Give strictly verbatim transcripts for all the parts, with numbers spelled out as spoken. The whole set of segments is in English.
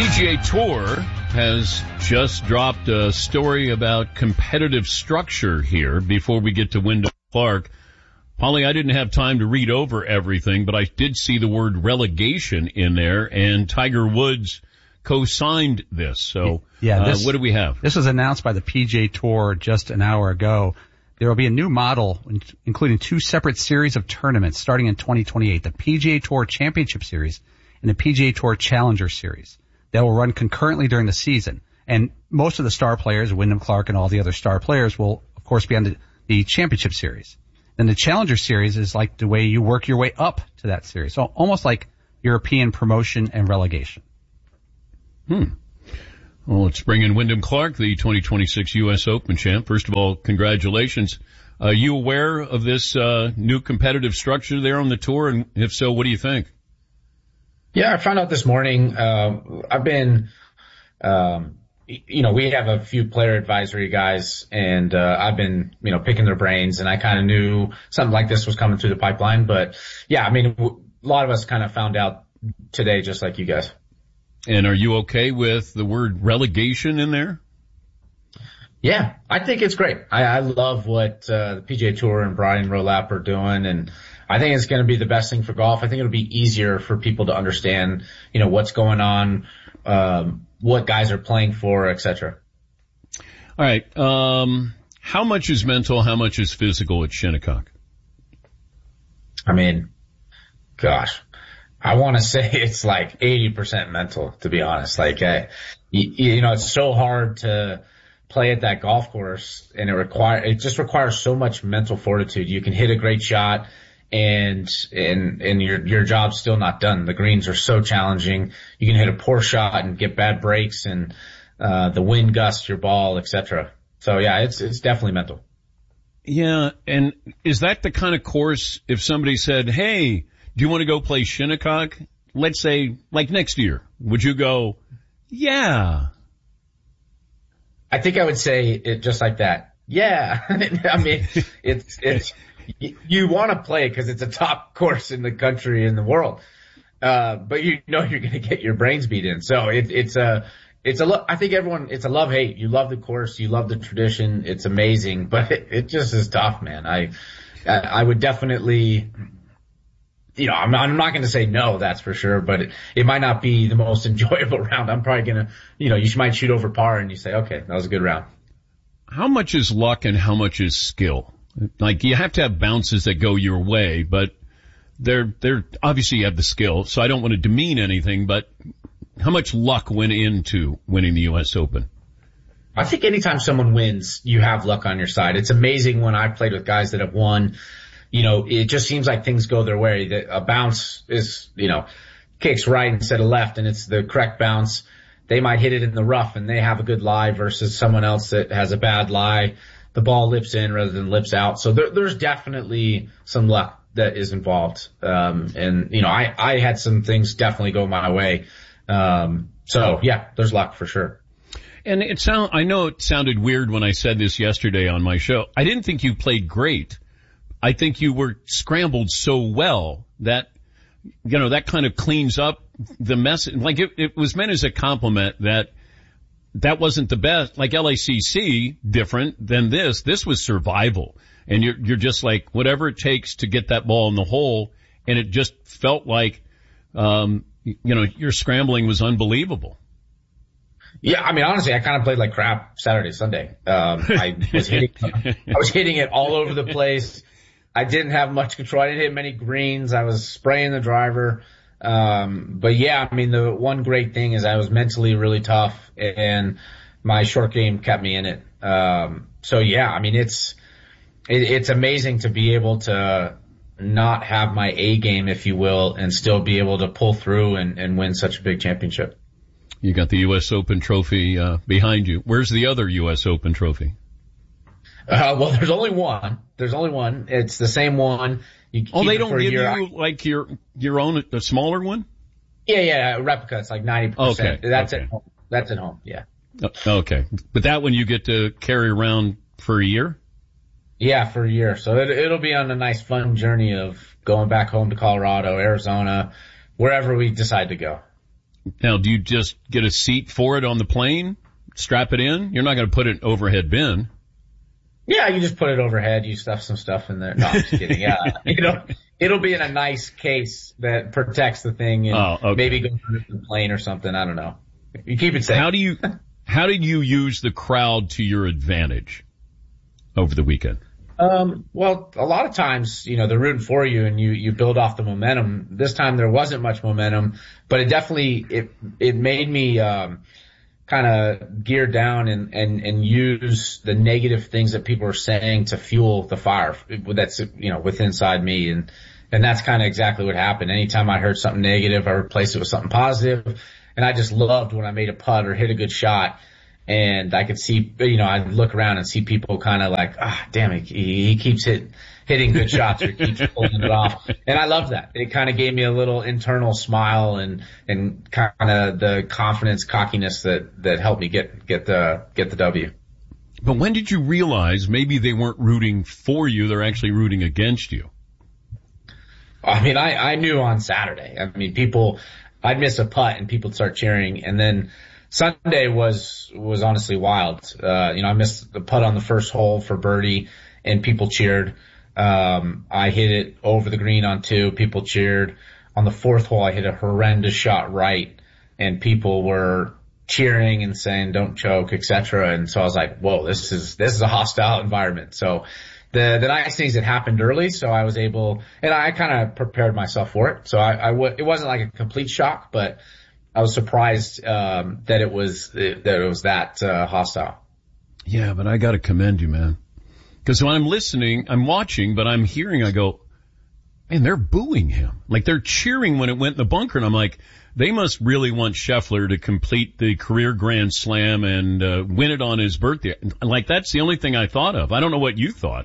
P G A Tour has just dropped a story about competitive structure here before we get to Wyndham Clark. Polly, I didn't have time to read over everything, but I did see the word relegation in there, and Tiger Woods co-signed this. So, yeah, this, uh, what do we have? This was announced by the P G A Tour just an hour ago. There will be a new model, including two separate series of tournaments starting in twenty twenty-eight, the P G A Tour Championship Series and the P G A Tour Challenger Series. That will run concurrently during the season. And most of the star players, Wyndham Clark and all the other star players, will, of course, be on the, the Championship Series. Then the Challenger Series is like the way you work your way up to that series. So almost like European promotion and relegation. Hmm. Well, let's bring in Wyndham Clark, the twenty twenty-six U S Open champ. First of all, congratulations. Are you aware of this uh, new competitive structure there on the tour? And if so, what do you think? Yeah, I found out this morning. Uh, I've been, um, you know, we have a few player advisory guys, and uh, I've been, you know, picking their brains, and I kind of knew something like this was coming through the pipeline. But yeah, I mean, w- a lot of us kind of found out today, just like you guys. And are you okay with the word relegation in there? Yeah, I think it's great. I, I love what uh, the P G A Tour and Brian Rolap are doing, and I think it's going to be the best thing for golf. I think it'll be easier for people to understand, you know, what's going on, um, what guys are playing for, et cetera. All right. Um, how much is mental? How much is physical at Shinnecock? I mean, gosh, I want to say it's like eighty percent mental, to be honest. Like, uh, you, you know, it's so hard to play at that golf course, and it require, it just requires so much mental fortitude. You can hit a great shot, and, and, and your, your job's still not done. The greens are so challenging. You can hit a poor shot and get bad breaks, and, uh, the wind gusts your ball, et cetera. So yeah, it's, it's definitely mental. Yeah. And is that the kind of course, if somebody said, hey, do you want to go play Shinnecock? Let's say like next year, would you go, yeah? I think I would say it just like that. Yeah. I mean, it's, it's, you want to play it because it's a top course in the country, in the world. Uh, but you know you're going to get your brains beat in. So it, it's a, it's a, lo- I think everyone, it's a love-hate. You love the course. You love the tradition. It's amazing, but it, it just is tough, man. I, I, I would definitely, you know, I'm not, I'm not going to say no, that's for sure, but it, it might not be the most enjoyable round. I'm probably going to, you know, you might shoot over par and you say, okay, that was a good round. How much is luck and how much is skill? Like, you have to have bounces that go your way, but they're, they're, obviously you have the skill, so I don't want to demean anything, but how much luck went into winning the U S Open? I think anytime someone wins, you have luck on your side. It's amazing when I've played with guys that have won. You know, it just seems like things go their way. That a bounce is, you know, kicks right instead of left, and it's the correct bounce. They might hit it in the rough and they have a good lie versus someone else that has a bad lie. The ball lips in rather than lips out. So there, there's definitely some luck that is involved. Um, and, you know, I, I had some things definitely go my way. Um, so yeah, there's luck for sure. And it sound, I know it sounded weird when I said this yesterday on my show. I didn't think you played great. I think you were scrambled so well that, you know, that kind of cleans up the mess. Like it, it was meant as a compliment that that wasn't the best. Like L A C C, different than this. This was survival. And you're, you're just like, whatever it takes to get that ball in the hole. And it just felt like, um, you know, your scrambling was unbelievable. Yeah, I mean, honestly, I kind of played like crap Saturday, Sunday. Um, I was hitting, I was hitting it all over the place. I didn't have much control. I didn't hit many greens. I was spraying the driver. Um, but yeah, I mean, the one great thing is I was mentally really tough and my short game kept me in it. Um, so yeah, I mean, it's, it, it's amazing to be able to not have my A game, if you will, and still be able to pull through and, and win such a big championship. You got the U S Open trophy, uh, behind you. Where's the other U S Open trophy? Uh, well, there's only one. There's only one. It's the same one. You oh, they don't give year. you like your, your own, a smaller one? Yeah, yeah, replica. It's like ninety percent. Okay. That's okay. at home. That's at home. Yeah. Okay. But that one you get to carry around for a year? Yeah, for a year. So it, it'll be on a nice fun journey of going back home to Colorado, Arizona, wherever we decide to go. Now, do you just get a seat for it on the plane? Strap it in? You're not going to put it overhead bin. Yeah, you just put it overhead. You stuff some stuff in there. No, I'm just kidding. Yeah, you know, it'll be in a nice case that protects the thing, and oh, okay. maybe go under the plane or something. I don't know. You keep it safe. How do you, how did you use the crowd to your advantage over the weekend? Um, well, a lot of times, you know, they're rooting for you and you, you build off the momentum. This time there wasn't much momentum, but it definitely, it, it made me, um, kind of gear down and, and, and use the negative things that people are saying to fuel the fire that's, you know, within inside me. And, and that's kind of exactly what happened. Anytime I heard something negative, I replaced it with something positive. And I just loved when I made a putt or hit a good shot. And I could see, you know, I'd look around and see people kind of like, ah, damn it, he, he keeps hit, hitting good shots or he keeps pulling it off. And I love that. It kind of gave me a little internal smile and, and kind of the confidence, cockiness that, that helped me get, get the, get the W. But when did you realize maybe they weren't rooting for you, they're actually rooting against you? I mean, I, I knew on Saturday. I mean, people, I'd miss a putt and people'd start cheering, and then Sunday was, was honestly wild. Uh, you know, I missed the putt on the first hole for birdie and people cheered. Um, I hit it over the green on two. People cheered. On the fourth hole, I hit a horrendous shot right and people were cheering and saying, don't choke, et cetera. And so I was like, whoa, this is, this is a hostile environment. So the, the nice things that happened early. So I was able, and I kind of prepared myself for it. So I, I w- it wasn't like a complete shock, but I was surprised, um, that it was, that it was that, uh, hostile. Yeah, but I gotta commend you, man. Cause when I'm listening, I'm watching, but I'm hearing, I go, man, they're booing him. Like they're cheering when it went in the bunker. And I'm like, they must really want Scheffler to complete the career Grand Slam and, uh, win it on his birthday. Like that's the only thing I thought of. I don't know what you thought.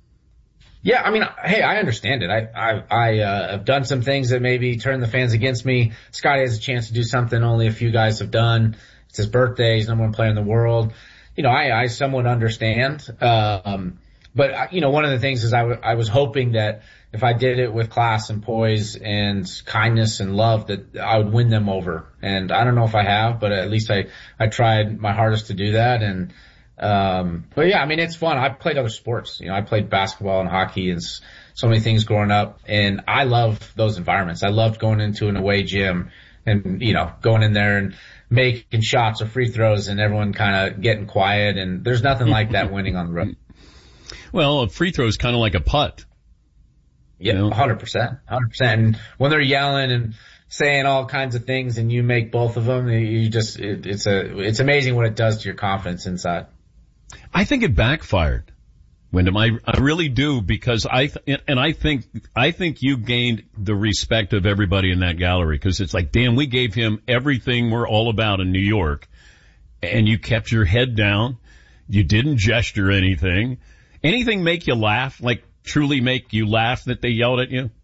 Yeah, I mean, hey, I understand it. I, I, I, uh, have done some things that maybe turn the fans against me. Scotty has a chance to do something only a few guys have done. It's his birthday. He's number one player in the world. You know, I, I somewhat understand. Um, but, you know, one of the things is I, w- I was hoping that if I did it with class and poise and kindness and love that I would win them over. And I don't know if I have, but at least I, I tried my hardest to do that. And, Um, but yeah, I mean, it's fun. I played other sports. You know, I played basketball and hockey and so many things growing up. And I love those environments. I loved going into an away gym and, you know, going in there and making shots or free throws and everyone kind of getting quiet. And there's nothing like that winning on the road. Well, a free throw is kind of like a putt. Yeah, you know? one hundred percent. one hundred percent. And when they're yelling and saying all kinds of things and you make both of them, you just, it, it's a, it's amazing what it does to your confidence inside. I think it backfired, Wyndham. I, I really do, because I, th- and I think, I think you gained the respect of everybody in that gallery, because it's like, damn, we gave him everything we're all about in New York, and you kept your head down. You didn't gesture anything. Anything make you laugh, like truly make you laugh that they yelled at you?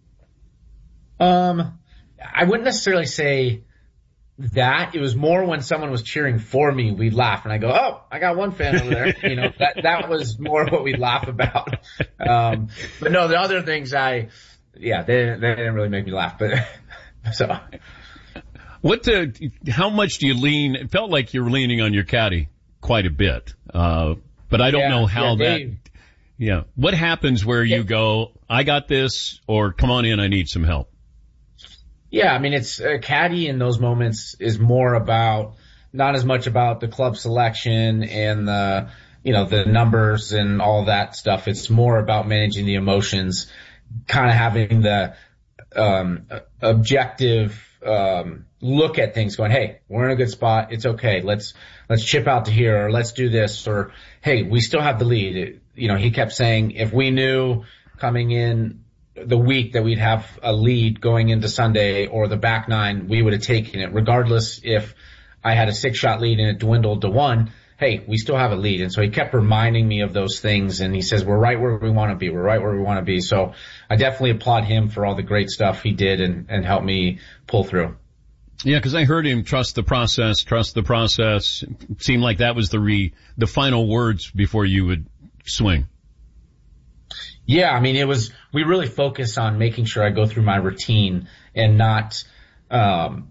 Um, I wouldn't necessarily say that. It was more when someone was cheering for me, we'd laugh and I go, oh, I got one fan over there. You know, that, that was more what we'd laugh about. Um, but no, the other things I, yeah, they, they didn't really make me laugh, but so. What, uh, how much do you lean? It felt like you're leaning on your caddy quite a bit. Uh, but I don't yeah, know how yeah, that, Dave, yeah. What happens where you yeah. go, I got this, or come on in, I need some help? Yeah, I mean, it's a caddy in those moments is more about, not as much about the club selection and the, you know, the numbers and all that stuff. It's more about managing the emotions, kind of having the, um, objective, um, look at things going, hey, we're in a good spot. It's okay. Let's, let's chip out to here, or let's do this, or hey, we still have the lead. It, you know, he kept saying if we knew coming in the week that we'd have a lead going into Sunday or the back nine, we would have taken it regardless if I had a six shot lead and it dwindled to one. Hey, we still have a lead. And so he kept reminding me of those things. And he says, we're right where we want to be. We're right where we want to be. So I definitely applaud him for all the great stuff he did and, and helped me pull through. Yeah, because I heard him trust the process, trust the process. It seemed like that was the re, the final words before you would swing. Yeah, I mean, it was, we really focus on making sure I go through my routine and not, um,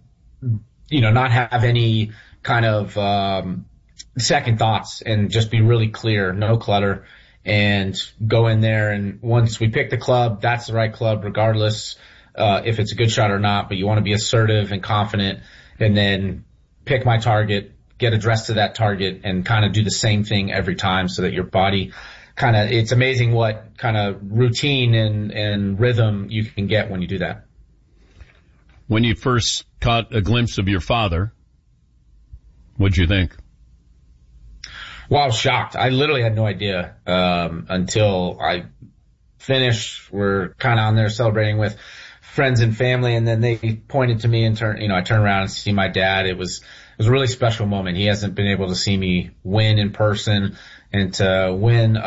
you know, not have any kind of, um, second thoughts and just be really clear, no clutter, and go in there. And once we pick the club, that's the right club, regardless, uh, if it's a good shot or not, but you want to be assertive and confident, and then pick my target, get addressed to that target, and kind of do the same thing every time so that your body kind of, it's amazing what kind of routine and, and rhythm you can get when you do that. When you first caught a glimpse of your father, what'd you think? Well, I was shocked. I literally had no idea, um, until I finished. We're kind of on there celebrating with friends and family, and then they pointed to me and turn, you know, I turned around and see my dad. It was, it was a really special moment. He hasn't been able to see me win in person, and to win